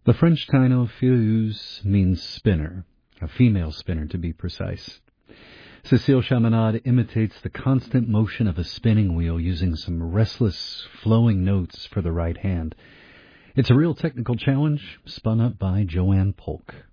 The French Taino filleuse means spinner, a female spinner to be precise. Cécile Chaminade imitates the constant motion of a spinning wheel using some restless, flowing notes for the right hand. It's a real technical challenge spun up by Joanne Polk.